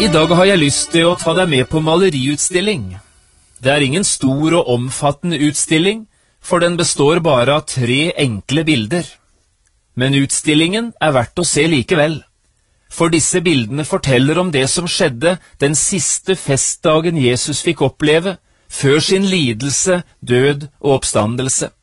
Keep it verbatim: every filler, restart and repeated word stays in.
I dag har jeg lyst til å ta deg med på maleriutstilling. Det er ingen stor og omfattende utstilling, for den består bare av tre enkle bilder. Men utstillingen er verdt å se likevel, for disse bildene forteller om det som skjedde den siste festdagen Jesus fikk oppleve, før sin lidelse, død og oppstandelse.